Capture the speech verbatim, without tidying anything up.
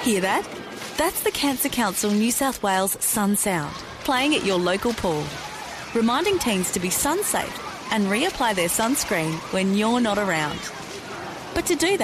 Hear that? That's the Cancer Council New South Wales Sun Sound, playing at your local pool, reminding teens to be sun safe and reapply their sunscreen when you're not around. But to do that,